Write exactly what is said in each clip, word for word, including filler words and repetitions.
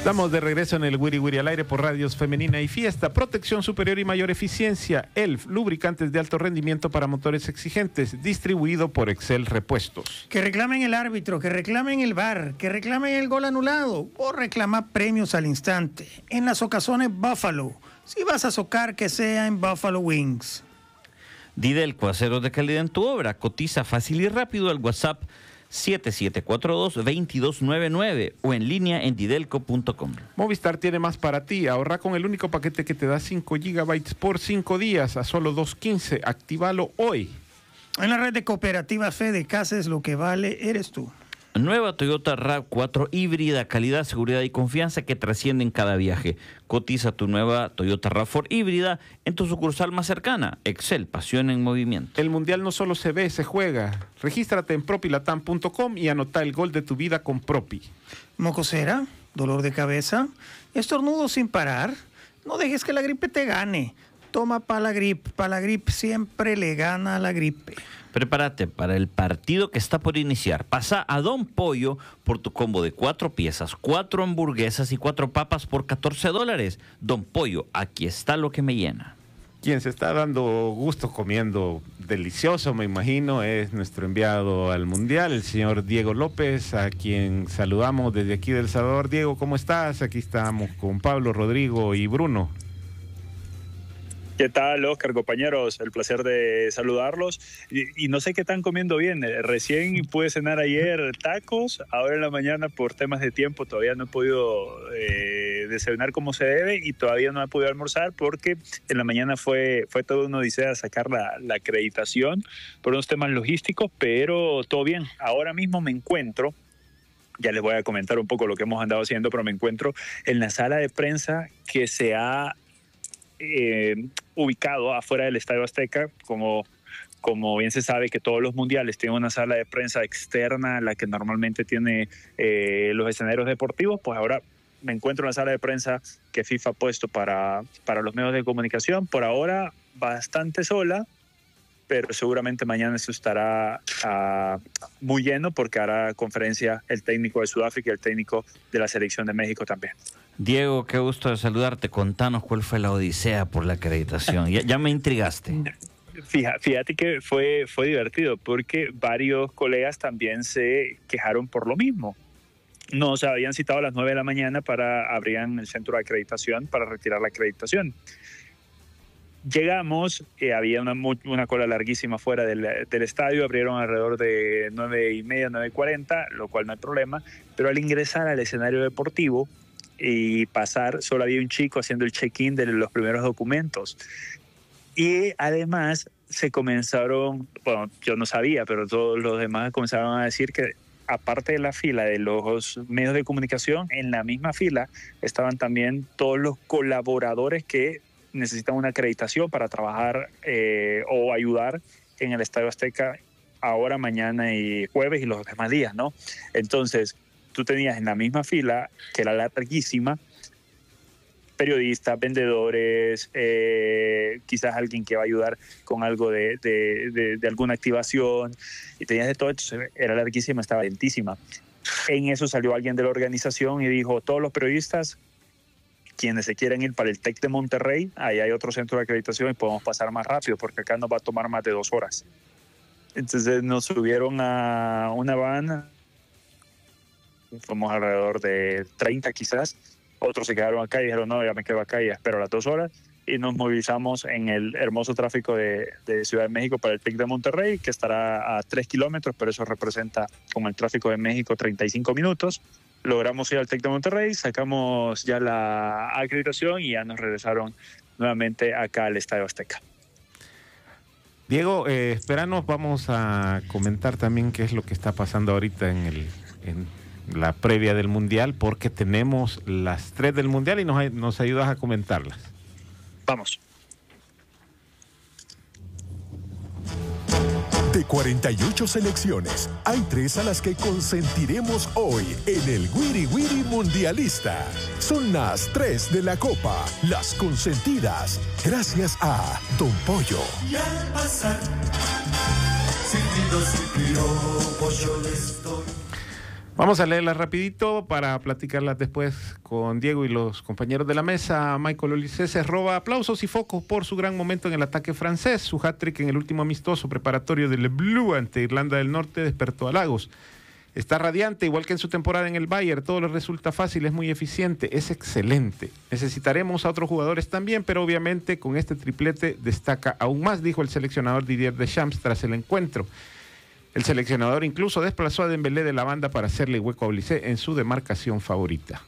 Estamos de regreso en el Wiri Wiri al aire por Radios Femenina y Fiesta. Protección superior y mayor eficiencia. E L F, lubricantes de alto rendimiento para motores exigentes. Distribuido por Excel Repuestos. Que reclamen el árbitro, que reclamen el V A R, que reclamen el gol anulado o reclamar premios al instante. En las ocasiones Buffalo. Si vas a socar, que sea en Buffalo Wings. Didelco, aceros de calidad en tu obra. Cotiza fácil y rápido al WhatsApp siete siete cuatro dos, dos dos nueve nueve o en línea en didelco punto com. Movistar tiene más para ti. Ahorra con el único paquete que te da cinco gigabytes por cinco días a solo dos quince. Actívalo hoy. En la red de cooperativas Fede Casas, lo que vale eres tú. Nueva Toyota RAV cuatro híbrida, calidad, seguridad y confianza que trascienden cada viaje. Cotiza tu nueva Toyota RAV cuatro híbrida en tu sucursal más cercana. Excel, pasión en movimiento. El mundial no solo se ve, se juega. Regístrate en propilatam punto com y anota el gol de tu vida con Propi. ¿Mocosera? ¿Dolor de cabeza? ¿Estornudo sin parar? No dejes que la gripe te gane. Toma Palagrip. Palagrip siempre le gana a la gripe. Prepárate para el partido que está por iniciar. Pasa a Don Pollo por tu combo de cuatro piezas, cuatro hamburguesas y cuatro papas por catorce dólares. Don Pollo, aquí está lo que me llena. Quien se está dando gusto comiendo delicioso, me imagino, es nuestro enviado al Mundial, el señor Diego López, a quien saludamos desde aquí del Salvador. Diego, ¿cómo estás? Aquí estamos con Pablo, Rodrigo y Bruno. ¿Qué tal, Oscar, compañeros? El placer de saludarlos. Y, y no sé qué están comiendo bien. Recién pude cenar ayer tacos. Ahora en la mañana, por temas de tiempo, todavía no he podido eh, desayunar como se debe y todavía no he podido almorzar porque en la mañana fue, fue todo una odisea sacar la, la acreditación por unos temas logísticos, pero todo bien. Ahora mismo me encuentro, ya les voy a comentar un poco lo que hemos andado haciendo, pero me encuentro en la sala de prensa que se ha Eh, ubicado afuera del Estadio Azteca. Como, como bien se sabe que todos los mundiales tienen una sala de prensa externa, la que normalmente tiene eh, los escenarios deportivos, pues ahora me encuentro en la sala de prensa que FIFA ha puesto para, para los medios de comunicación. Por ahora bastante sola, pero seguramente mañana eso estará uh, muy lleno porque hará conferencia el técnico de Sudáfrica y el técnico de la selección de México también. Diego, qué gusto de saludarte. Contanos cuál fue la odisea por la acreditación. Ya, ya me intrigaste. Fíjate, fíjate que fue, fue divertido porque varios colegas también se quejaron por lo mismo. Nos habían citado a las nueve de la mañana para abrir el centro de acreditación para retirar la acreditación. Llegamos, eh, había una, una cola larguísima fuera del, del estadio, abrieron alrededor de nueve y media, nueve y cuarenta, lo cual no hay problema, pero al ingresar al escenario deportivo y pasar, solo había un chico haciendo el check-in de los primeros documentos. Y además se comenzaron, bueno, yo no sabía, pero todos los demás comenzaron a decir que aparte de la fila de los medios de comunicación, en la misma fila estaban también todos los colaboradores que necesitan una acreditación para trabajar eh, o ayudar en el Estadio Azteca ahora, mañana y jueves y los demás días, ¿no? Entonces, tú tenías en la misma fila, que era larguísima, periodistas, vendedores, eh, quizás alguien que va a ayudar con algo de, de, de, de alguna activación, y tenías de todo, entonces era larguísima, estaba lentísima. En eso salió alguien de la organización y dijo, todos los periodistas, quienes se quieren ir para el TEC de Monterrey, ahí hay otro centro de acreditación y podemos pasar más rápido, porque acá nos va a tomar más de dos horas. Entonces nos subieron a una van, fuimos alrededor de treinta quizás, otros se quedaron acá y dijeron, no, ya me quedo acá y espero las dos horas, y nos movilizamos en el hermoso tráfico de, de Ciudad de México para el TEC de Monterrey, que estará a tres kilómetros, pero eso representa con el tráfico de México treinta y cinco minutos. Logramos ir al TEC de Monterrey, sacamos ya la acreditación y ya nos regresaron nuevamente acá al Estadio Azteca. Diego, eh, esperanos, vamos a comentar también qué es lo que está pasando ahorita en el en la previa del Mundial, porque tenemos las tres del Mundial y nos, nos ayudas a comentarlas. Vamos. De cuarenta y ocho selecciones, hay tres a las que consentiremos hoy en el Wiri Wiri Mundialista. Son las tres de la Copa, las consentidas, gracias a Don Pollo. Y al pasar, silbidos y piropos yo les doy. Vamos a leerlas rapidito para platicarlas después con Diego y los compañeros de la mesa. Michael Oliceses roba aplausos y focos por su gran momento en el ataque francés. Su hat-trick en el último amistoso preparatorio del Blue ante Irlanda del Norte despertó halagos. Está radiante, igual que en su temporada en el Bayern. Todo le resulta fácil, es muy eficiente, es excelente. Necesitaremos a otros jugadores también, pero obviamente con este triplete destaca aún más, dijo el seleccionador Didier Deschamps tras el encuentro. El seleccionador incluso desplazó a Dembélé de la banda para hacerle hueco a Olise en su demarcación favorita.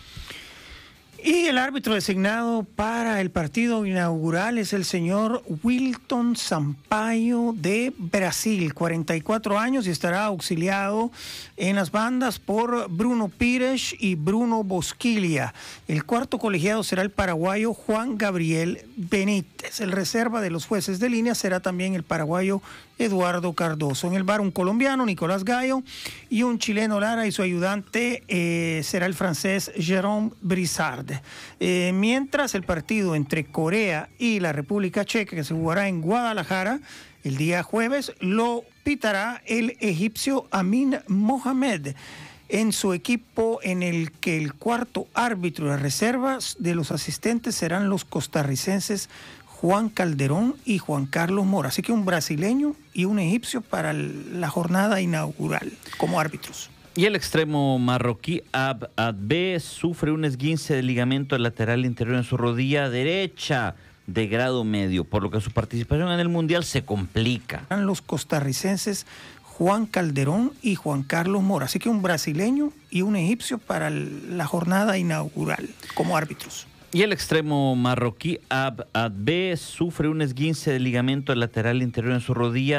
Y el árbitro designado para el partido inaugural es el señor Wilton Sampaio de Brasil, cuarenta y cuatro años, y estará auxiliado en las bandas por Bruno Pires y Bruno Bosquilla. El cuarto colegiado será el paraguayo Juan Gabriel Benítez. El reserva de los jueces de línea será también el paraguayo Eduardo Cardoso. En el bar un colombiano, Nicolás Gallo, y un chileno Lara, y su ayudante eh, será el francés Jérôme Brissard. Eh, mientras el partido entre Corea y la República Checa, que se jugará en Guadalajara el día jueves, lo pitará el egipcio Amin Mohamed, en su equipo, en el que el cuarto árbitro de reservas de los asistentes serán los costarricenses Juan Calderón y Juan Carlos Mora. Así que un brasileño y un egipcio para la jornada inaugural como árbitros. Y el extremo marroquí Ab Adbe sufre un esguince de ligamento lateral interior en su rodilla derecha de grado medio, por lo que su participación en el Mundial se complica. Los costarricenses Juan Calderón y Juan Carlos Mora. Así que un brasileño y un egipcio para la jornada inaugural como árbitros. Y el extremo marroquí Ab Adbe sufre un esguince de ligamento lateral interior en su rodilla